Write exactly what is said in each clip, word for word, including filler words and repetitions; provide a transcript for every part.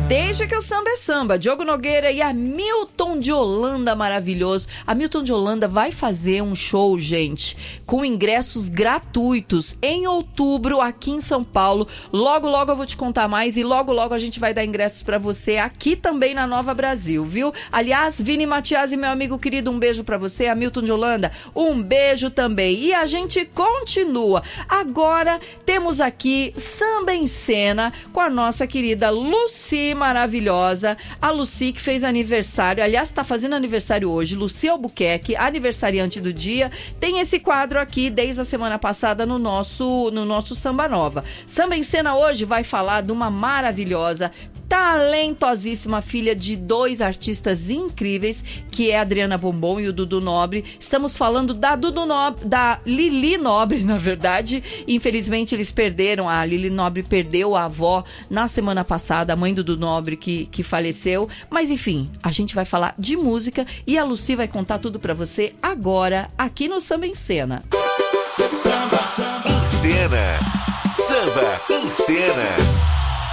Deixa que o samba é samba. Diogo Nogueira e Hamilton de Holanda, maravilhoso. Hamilton de Holanda vai fazer um show, gente, com ingressos gratuitos em outubro aqui em São Paulo. Logo, logo eu vou te contar mais e logo, logo a gente vai dar ingressos pra você aqui também na Nova Brasil, viu? Aliás, Vini Matias e meu amigo querido, um beijo pra você. Hamilton de Holanda, um beijo também. E a gente continua. Agora temos aqui Samba em Cena com a nossa querida Lucy, maravilhosa. A Lucy que fez aniversário, aliás, tá fazendo aniversário hoje. Lucy Albuquerque, aniversariante do dia, tem esse quadro aqui desde a semana passada no nosso, no nosso Samba Nova. Samba em Cena hoje vai falar de uma maravilhosa, talentosíssima filha de dois artistas incríveis, que é a Adriana Bombom e o Dudu Nobre. Estamos falando da Dudu Nobre, da Lili Nobre, na verdade. Infelizmente eles perderam, a Lili Nobre perdeu a avó na semana passada, a mãe do Dudu Nobre que, que faleceu. Mas enfim, a gente vai falar de música e a Lucy vai contar tudo pra você agora, aqui no Samba em Cena. Samba, samba em cena. Samba em cena.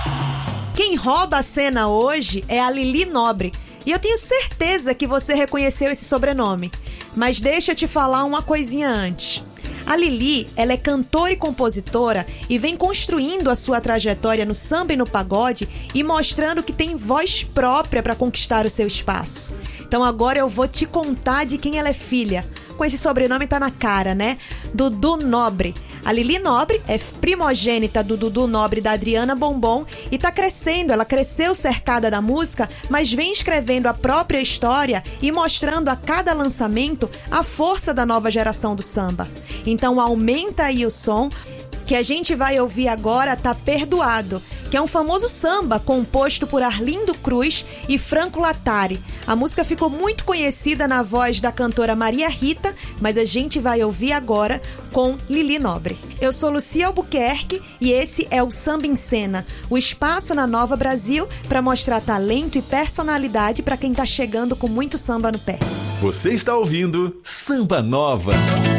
Quem rouba a cena hoje é a Lili Nobre. E eu tenho certeza que você reconheceu esse sobrenome. Mas deixa eu te falar uma coisinha antes. A Lili, ela é cantora e compositora e vem construindo a sua trajetória no samba e no pagode e mostrando que tem voz própria para conquistar o seu espaço. Então agora eu vou te contar de quem ela é filha. Com esse sobrenome tá na cara, né? Dudu Nobre. A Lili Nobre é primogênita do Dudu Nobre e da Adriana Bombom e tá crescendo, ela cresceu cercada da música, mas vem escrevendo a própria história e mostrando a cada lançamento a força da nova geração do samba. Então aumenta aí o som, que a gente vai ouvir agora Tá Perdoado, que é um famoso samba composto por Arlindo Cruz e Franco Latari. A música ficou muito conhecida na voz da cantora Maria Rita, mas a gente vai ouvir agora com Lili Nobre. Eu sou Lucy Albuquerque e esse é o Samba em Cena, o espaço na Nova Brasil para mostrar talento e personalidade para quem tá chegando com muito samba no pé. Você está ouvindo Samba Nova.